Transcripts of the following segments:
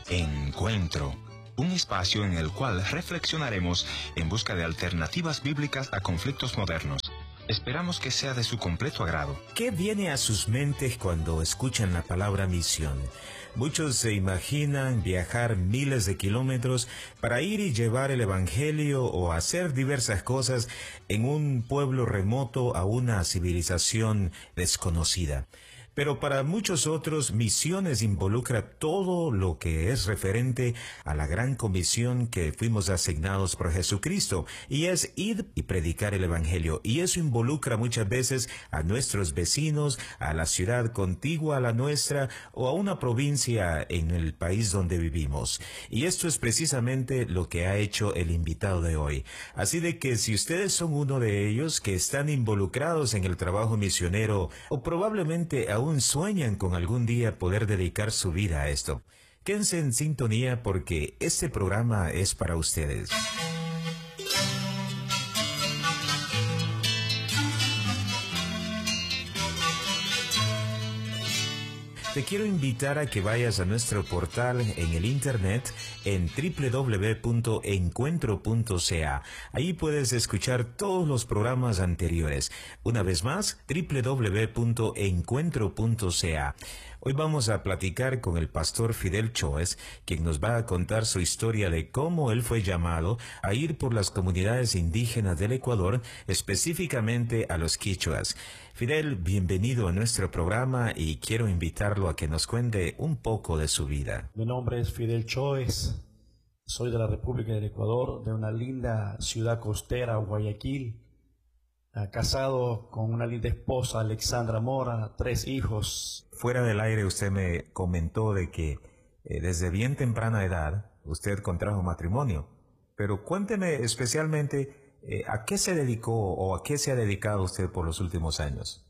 Encuentro, un espacio en el cual reflexionaremos en busca de alternativas bíblicas a conflictos modernos. Esperamos que sea de su completo agrado. ¿Qué viene a sus mentes cuando escuchan la palabra misión? Muchos se imaginan viajar miles de kilómetros para ir y llevar el evangelio o hacer diversas cosas en un pueblo remoto a una civilización desconocida. Pero para muchos otros, misiones involucra todo lo que es referente a la gran comisión que fuimos asignados por Jesucristo, y es ir y predicar el evangelio. Y eso involucra muchas veces a nuestros vecinos, a la ciudad contigua a la nuestra o a una provincia en el país donde vivimos. Y esto es precisamente lo que ha hecho el invitado de hoy. Así de que si ustedes son uno de ellos que están involucrados en el trabajo misionero o probablemente aún sueñan con algún día poder dedicar su vida a esto, quédense en sintonía porque este programa es para ustedes. Te quiero invitar a que vayas a nuestro portal en el internet en www.encuentro.ca. Ahí puedes escuchar todos los programas anteriores. Una vez más, www.encuentro.ca. Hoy vamos a platicar con el pastor Fidel Choes, quien nos va a contar su historia de cómo él fue llamado a ir por las comunidades indígenas del Ecuador, específicamente a los quichuas. Fidel, bienvenido a nuestro programa y quiero invitarlo a que nos cuente un poco de su vida. Mi nombre es Fidel Choes, soy de la República del Ecuador, de una linda ciudad costera, Guayaquil, casado con una linda esposa, Alexandra Mora, 3 hijos. Fuera del aire usted me comentó de que desde bien temprana edad usted contrajo matrimonio, pero cuénteme especialmente ¿a qué se dedicó o a qué se ha dedicado usted por los últimos años?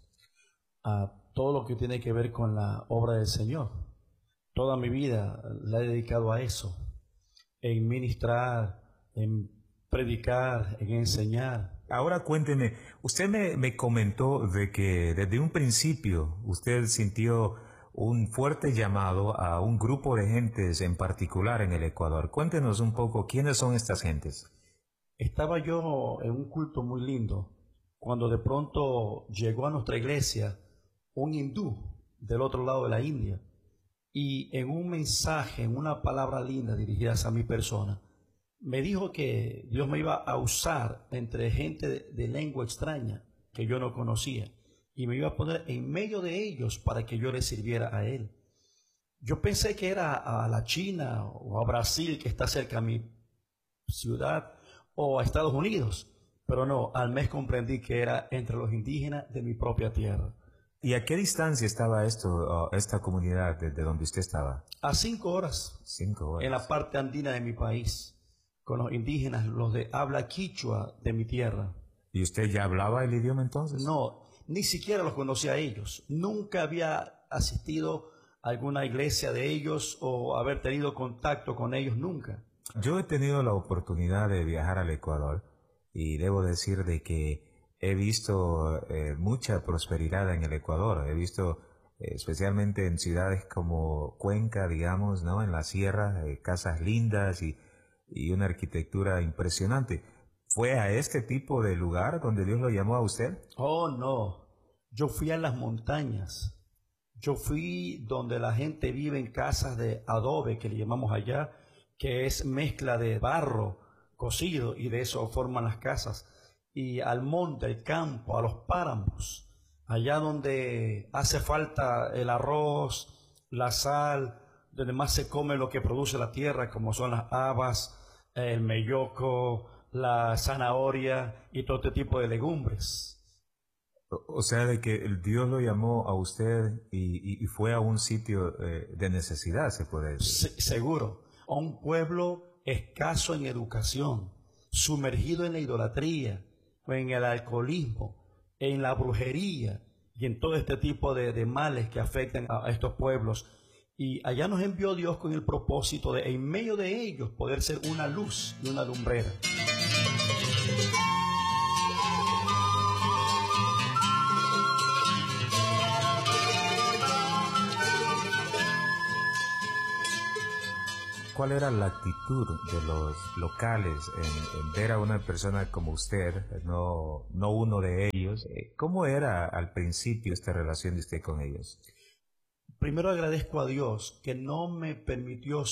A todo lo que tiene que ver con la obra del Señor. Toda mi vida la he dedicado a eso, en ministrar, en predicar, en enseñar. Ahora cuénteme, usted me comentó de que desde un principio usted sintió un fuerte llamado a un grupo de gentes en particular en el Ecuador. Cuéntenos un poco, ¿quiénes son estas gentes? Estaba yo en un culto muy lindo, cuando de pronto llegó a nuestra iglesia un hindú del otro lado de la India, y en un mensaje, en una palabra linda dirigida a mi persona, me dijo que Dios me iba a usar entre gente de lengua extraña que yo no conocía, y me iba a poner en medio de ellos para que yo le sirviera a Él. Yo pensé que era a la China o a Brasil, que está cerca de mi ciudad, o a Estados Unidos, pero no, al mes comprendí que era entre los indígenas de mi propia tierra. ¿Y a qué distancia estaba esta comunidad de donde usted estaba? A 5 horas. 5 horas. En la parte andina de mi país, con los indígenas, los de habla quichua de mi tierra. ¿Y usted ya hablaba el idioma entonces? No, ni siquiera los conocía a ellos. Nunca había asistido a alguna iglesia de ellos o haber tenido contacto con ellos, nunca. Yo he tenido la oportunidad de viajar al Ecuador y debo decir de que he visto mucha prosperidad en el Ecuador. He visto especialmente en ciudades como Cuenca, digamos, ¿no? En la sierra, casas lindas y una arquitectura impresionante. ¿Fue a este tipo de lugar donde Dios lo llamó a usted? Oh, no. Yo fui a las montañas. Yo fui donde la gente vive en casas de adobe, que le llamamos allá, que es mezcla de barro cocido, y de eso forman las casas. Y al monte, al campo, a los páramos, allá donde hace falta el arroz, la sal, donde más se come lo que produce la tierra, como son las habas, el melloco, la zanahoria y todo este tipo de legumbres. O sea, de que el Dios lo llamó a usted y fue a un sitio de necesidad, se puede decir. Seguro. A un pueblo escaso en educación, sumergido en la idolatría, en el alcoholismo, en la brujería y en todo este tipo de males que afectan a estos pueblos. Y allá nos envió Dios con el propósito de, en medio de ellos, poder ser una luz y una lumbrera. cuál era la actitud de los locales en ver a una persona como usted, no uno de ellos? ¿Cómo era al principio esta relación de usted con ellos? Primero agradezco a Dios que no me permitió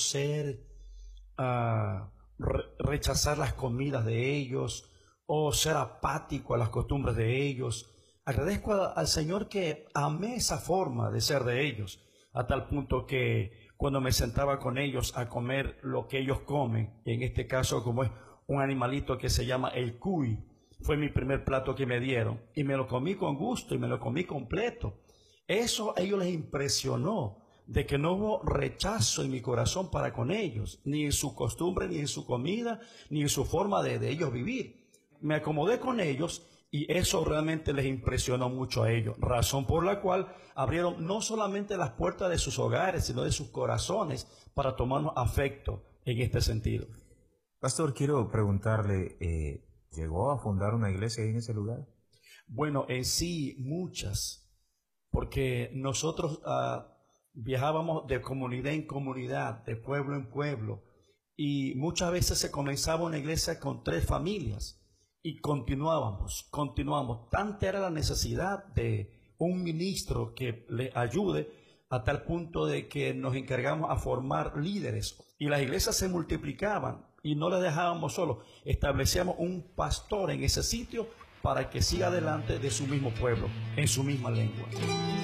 rechazar las comidas de ellos o ser apático a las costumbres de ellos. Agradezco al Señor que amé esa forma de ser de ellos, a tal punto que cuando me sentaba con ellos a comer lo que ellos comen, en este caso como es un animalito que se llama el cuy, fue mi primer plato que me dieron y me lo comí con gusto y me lo comí completo. Eso a ellos les impresionó, de que no hubo rechazo en mi corazón para con ellos, ni en su costumbre, ni en su comida, ni en su forma de ellos vivir. Me acomodé con ellos y eso realmente les impresionó mucho a ellos, razón por la cual abrieron no solamente las puertas de sus hogares, sino de sus corazones para tomarnos afecto en este sentido. Pastor, quiero preguntarle, ¿llegó a fundar una iglesia en ese lugar? Bueno, en sí, muchas, porque nosotros viajábamos de comunidad en comunidad, de pueblo en pueblo, y muchas veces se comenzaba una iglesia con 3 familias. Y continuamos. Tanta era la necesidad de un ministro que le ayude a tal punto de que nos encargamos a formar líderes. Y las iglesias se multiplicaban y no las dejábamos solos. Establecíamos un pastor en ese sitio para que siga adelante de su mismo pueblo, en su misma lengua.